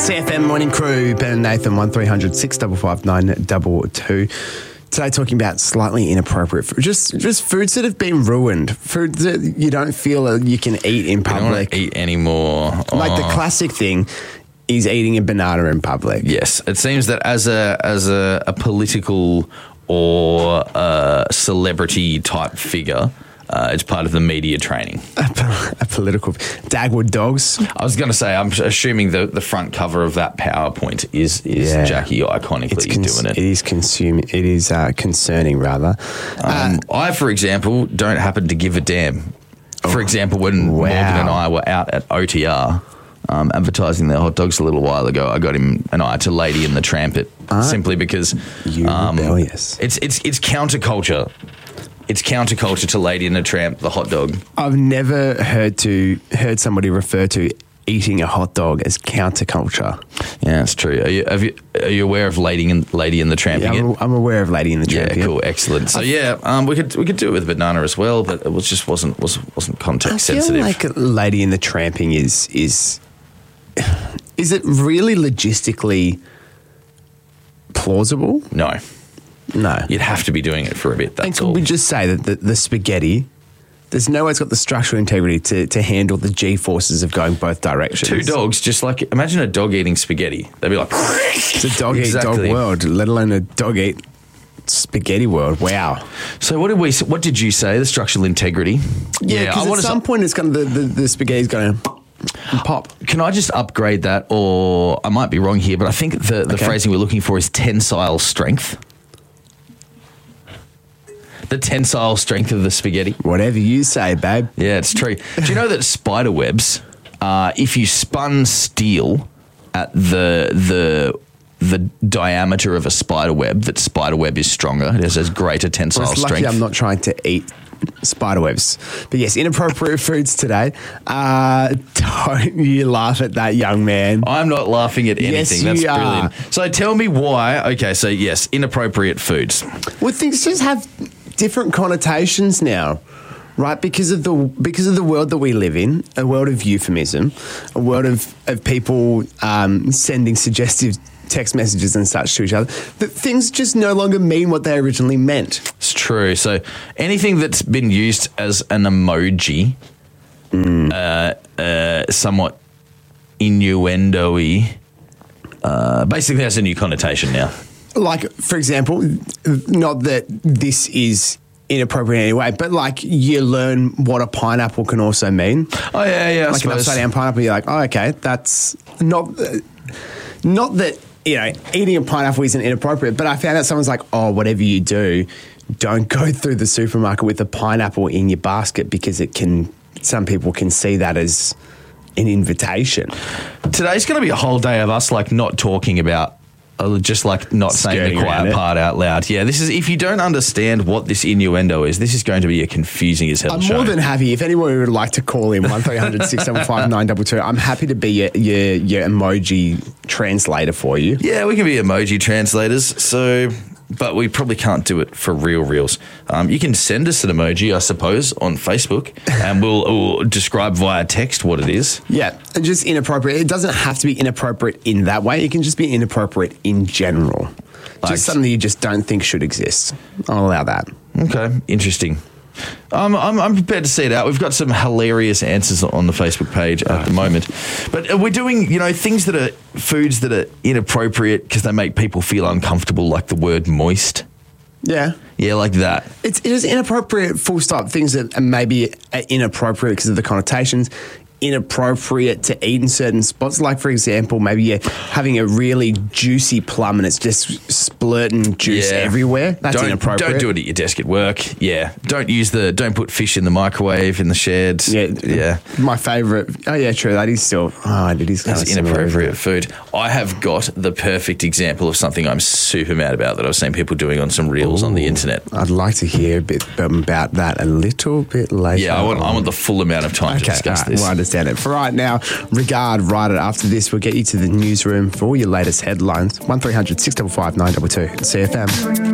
CFM Morning Crew, Ben and Nathan, 1300 655 922. Today talking about slightly inappropriate food, just foods that have been ruined, foods that you don't feel you can eat in public. I don't want to eat anymore. Like the classic thing is eating a banana in public. Yes, it seems that as a political or celebrity type figure, it's part of the media training. A political... Dagwood dogs. I was going to say, I'm assuming the front cover of that PowerPoint is Jackie iconically doing it. It is concerning, rather. I, for example, don't happen to give a damn. For example, when Morgan and I were out at OTR advertising their hot dogs a little while ago, I got him and I to Lady and the Tramp it simply because... You're rebellious. It's counterculture. It's counterculture to Lady and the Tramp, the hot dog. I've never heard somebody refer to eating a hot dog as counterculture. Yeah, that's true. Are you aware of Lady and the Tramp? Yeah, I'm aware of Lady and the Tramp. Yeah, cool, excellent. So we could do it with a banana as well, but it just wasn't context sensitive. I feel like Lady and the Tramping is it really logistically plausible? No. You'd have to be doing it for a bit, that's all. Could we just say that the spaghetti, there's no way it's got the structural integrity to handle the G-forces of going both directions. Two dogs, just like, imagine a dog eating spaghetti. They'd be like... It's a dog-eat-dog world, let alone a dog-eat spaghetti world. Wow. So what did you say, the structural integrity? Yeah, because at some point it's going to, the spaghetti's going to... pop. Can I just upgrade that, or I might be wrong here, but I think the phrasing we're looking for is tensile strength. The tensile strength of the spaghetti. Whatever you say, babe. Yeah, it's true. Do you know that spider webs, if you spun steel at the diameter of a spider web, that spider web is stronger. It has greater tensile strength. Lucky I'm not trying to eat spider webs. But yes, inappropriate foods today. Don't you laugh at that, young man. I'm not laughing at anything. Yes, That's brilliant. So tell me why. Okay, so yes, inappropriate foods. Well, things just have different connotations now, right? Because of the world that we live in, a world of euphemism, a world of people sending suggestive text messages and such to each other, that things just no longer mean what they originally meant. It's true. So anything that's been used as an emoji, somewhat innuendo-y, basically has a new connotation now. Like, for example, not that this is inappropriate in any way, but like you learn what a pineapple can also mean. Oh, yeah, I like suppose. An upside-down pineapple, you're like, oh, okay, that's not that, eating a pineapple isn't inappropriate, but I found out someone's like, oh, whatever you do, don't go through the supermarket with a pineapple in your basket because some people can see that as an invitation. Today's going to be a whole day of us like not talking about just like not saying the quiet part out loud. Yeah, this is, if you don't understand what this innuendo is, this is going to be a confusing as hell show. I'm more than happy. If anyone would like to call in 1300 675 922, I'm happy to be your emoji translator for you. Yeah, we can be emoji translators. But we probably can't do it for reals. You can send us an emoji, I suppose, on Facebook, and we'll describe via text what it is. Yeah, just inappropriate. It doesn't have to be inappropriate in that way. It can just be inappropriate in general. Just something that you just don't think should exist. I'll allow that. Okay, interesting. I'm prepared to see it out. We've got some hilarious answers on the Facebook page at the moment. But we're doing, things that are foods that are inappropriate because they make people feel uncomfortable, like the word moist. Yeah. Yeah, like that. It is inappropriate, full stop. Things that are maybe inappropriate because of the connotations. Inappropriate to eat in certain spots. Like, for example, maybe you're having a really juicy plum and it's just splurting juice everywhere. That's inappropriate. Don't do it at your desk at work. Yeah. Don't put fish in the microwave in the shed. Yeah. My favourite. Oh, yeah, true. That is still... it is kind of inappropriate food. I have got the perfect example of something I'm super mad about that I've seen people doing on some reels on the internet. I'd like to hear a bit about that a little bit later. Yeah, I want the full amount of time to discuss this. Well, I understand it. For right now, regard right after this. We'll get you to the newsroom for all your latest headlines. 1300 655 922 CFM.